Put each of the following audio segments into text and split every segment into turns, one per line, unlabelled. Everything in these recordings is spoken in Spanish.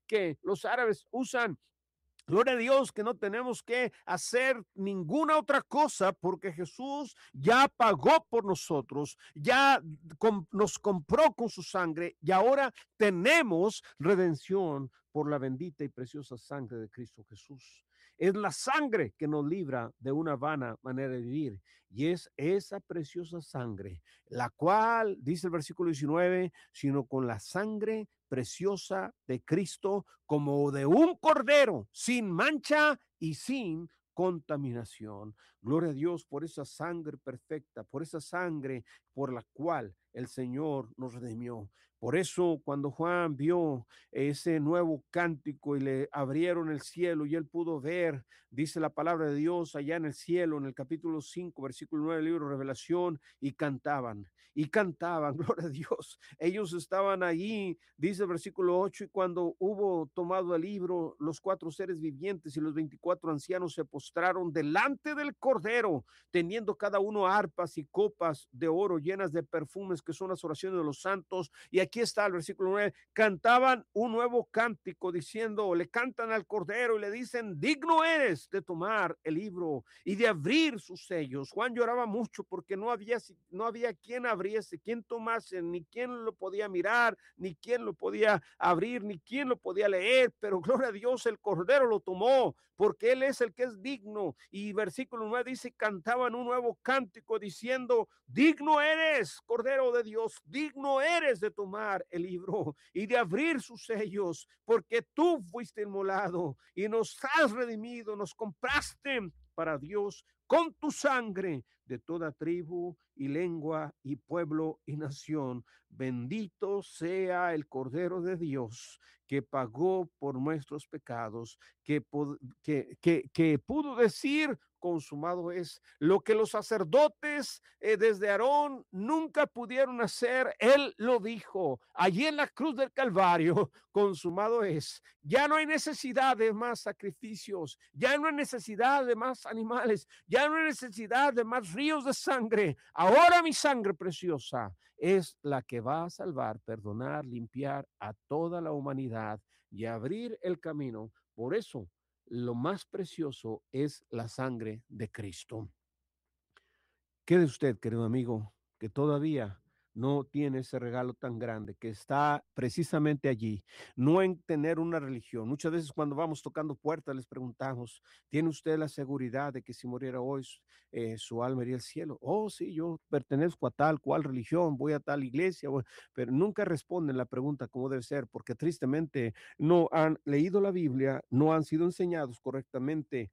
que los árabes usan. Gloria a Dios que no tenemos que hacer ninguna otra cosa porque Jesús ya pagó por nosotros, ya nos compró con su sangre y ahora tenemos redención por la bendita y preciosa sangre de Cristo Jesús. Es la sangre que nos libra de una vana manera de vivir y es esa preciosa sangre, la cual, dice el versículo 19, sino con la sangre preciosa de Cristo como de un cordero sin mancha y sin contaminación. Gloria a Dios por esa sangre perfecta, por esa sangre por la cual el Señor nos redimió. Por eso cuando Juan vio ese nuevo cántico y le abrieron el cielo y él pudo ver, dice la palabra de Dios allá en el cielo, en el capítulo 5, versículo 9 del libro de Revelación, y cantaban, gloria a Dios. Ellos estaban allí, dice el versículo 8, y cuando hubo tomado el libro, los 4 seres vivientes y los 24 ancianos se postraron delante del Cordero, teniendo cada uno arpas y copas de oro llenas de perfumes, que son las oraciones de los santos. Y aquí está el versículo 9, cantaban un nuevo cántico diciendo, le cantan al Cordero y le dicen, digno eres de tomar el libro y de abrir sus sellos. Juan lloraba mucho porque no había quien abriese, quien tomase, ni quien lo podía mirar, ni quien lo podía abrir, ni quien lo podía leer, pero gloria a Dios, el Cordero lo tomó, porque Él es el que es digno. Y versículo 9 dice, cantaban un nuevo cántico diciendo, digno eres, Cordero de Dios, digno eres de tomar el libro y de abrir sus sellos, porque tú fuiste inmolado y nos has redimido, nos compraste para Dios con tu sangre de toda tribu y lengua y pueblo y nación. Bendito sea el Cordero de Dios que pagó por nuestros pecados, que pudo decir, consumado es. Lo que los sacerdotes desde Aarón nunca pudieron hacer, él lo dijo allí en la cruz del Calvario, consumado es. Ya no hay necesidad de más sacrificios, ya no hay necesidad de más animales, ya no hay necesidad de más ríos de sangre. Ahora mi sangre preciosa es la que va a salvar, perdonar, limpiar a toda la humanidad y abrir el camino. Por eso lo más precioso es la sangre de Cristo. ¿Qué de usted, querido amigo, que todavía no tiene ese regalo tan grande, que está precisamente allí, no en tener una religión? Muchas veces cuando vamos tocando puertas les preguntamos, ¿tiene usted la seguridad de que si muriera hoy su alma iría al cielo? Oh, sí, yo pertenezco a tal cual religión, voy a tal iglesia, pero nunca responden la pregunta como debe ser, porque tristemente no han leído la Biblia, no han sido enseñados correctamente.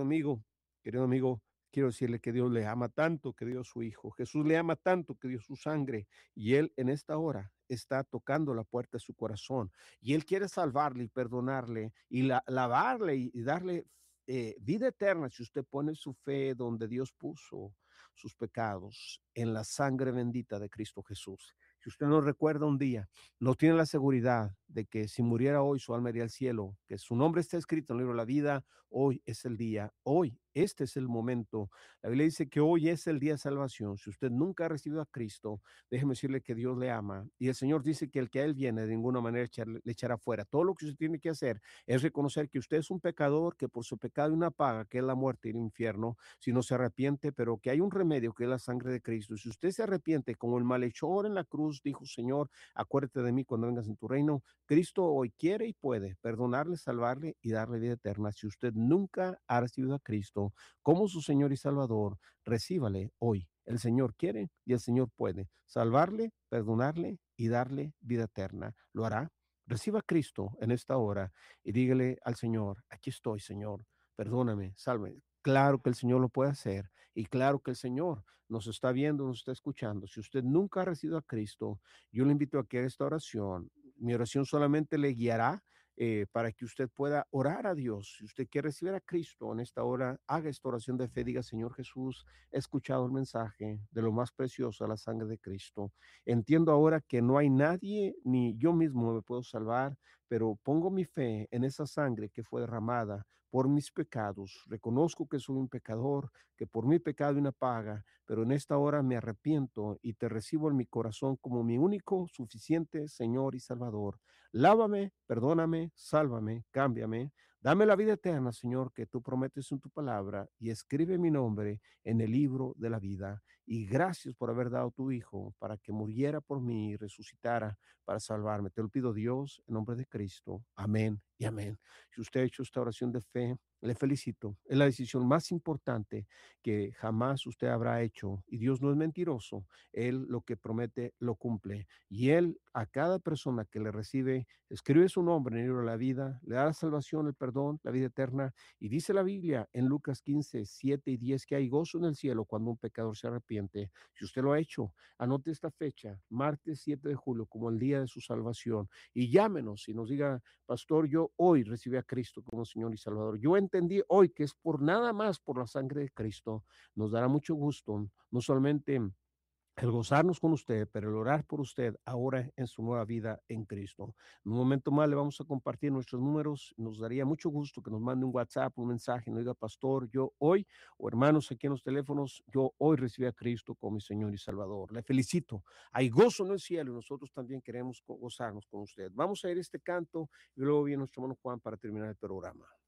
Querido amigo, quiero decirle que Dios le ama tanto que dio a su Hijo. Jesús le ama tanto que dio su sangre. Y Él en esta hora está tocando la puerta de su corazón. Y Él quiere salvarle y perdonarle y lavarle y darle vida eterna si usted pone su fe donde Dios puso sus pecados, en la sangre bendita de Cristo Jesús. Si usted no recuerda un día, no tiene la seguridad de que si muriera hoy su alma iría al cielo, que su nombre está escrito en el libro de la vida, hoy es el día, hoy, este es el momento. La Biblia dice que hoy es el día de salvación. Si usted nunca ha recibido a Cristo, déjeme decirle que Dios le ama. Y el Señor dice que el que a Él viene, de ninguna manera le echará fuera. Todo lo que usted tiene que hacer es reconocer que usted es un pecador, que por su pecado hay una paga, que es la muerte y el infierno, si no se arrepiente, pero que hay un remedio, que es la sangre de Cristo. Si usted se arrepiente, como el malhechor en la cruz dijo, Señor, acuérdate de mí cuando vengas en tu reino, Cristo hoy quiere y puede perdonarle, salvarle y darle vida eterna. Si usted nunca ha recibido a Cristo como su Señor y Salvador, recíbale hoy. El Señor quiere y el Señor puede salvarle, perdonarle y darle vida eterna. ¿Lo hará? Reciba a Cristo en esta hora y dígale al Señor, aquí estoy, Señor, perdóname, salve. Claro que el Señor lo puede hacer y claro que el Señor nos está viendo, nos está escuchando. Si usted nunca ha recibido a Cristo, yo le invito a que haga esta oración. Mi oración solamente le guiará para que usted pueda orar a Dios. Si usted quiere recibir a Cristo en esta hora, haga esta oración de fe. Diga, Señor Jesús, he escuchado el mensaje de lo más precioso, la sangre de Cristo. Entiendo ahora que no hay nadie, ni yo mismo me puedo salvar, pero pongo mi fe en esa sangre que fue derramada por mis pecados. Reconozco que soy un pecador, que por mi pecado hay una paga, pero en esta hora me arrepiento y te recibo en mi corazón como mi único, suficiente Señor y Salvador. Lávame, perdóname, sálvame, cámbiame. Dame la vida eterna, Señor, que tú prometes en tu palabra, y escribe mi nombre en el libro de la vida. Y gracias por haber dado tu Hijo para que muriera por mí y resucitara para salvarme. Te lo pido, Dios, en nombre de Cristo. Amén y amén. Si usted ha hecho esta oración de fe, le felicito. Es la decisión más importante que jamás usted habrá hecho. Y Dios no es mentiroso. Él lo que promete lo cumple. Y Él a cada persona que le recibe, escribe su nombre en el libro de la vida, le da la salvación, el perdón, la vida eterna. Y dice la Biblia en Lucas 15, 7 y 10 que hay gozo en el cielo cuando un pecador se arrepiente. Si usted lo ha hecho, anote esta fecha, martes 7 de julio, como el día de su salvación. Y llámenos y nos diga, pastor, yo hoy recibí a Cristo como Señor y Salvador. Yo entendí hoy que es por nada más por la sangre de Cristo. Nos dará mucho gusto, no solamente el gozarnos con usted, pero el orar por usted ahora en su nueva vida en Cristo. En un momento más le vamos a compartir nuestros números. Nos daría mucho gusto que nos mande un WhatsApp, un mensaje, nos diga, pastor, yo hoy, o hermanos aquí en los teléfonos, yo hoy recibí a Cristo como mi Señor y Salvador. Le felicito. Hay gozo en el cielo y nosotros también queremos gozarnos con usted. Vamos a ir este canto y luego viene nuestro hermano Juan para terminar el programa.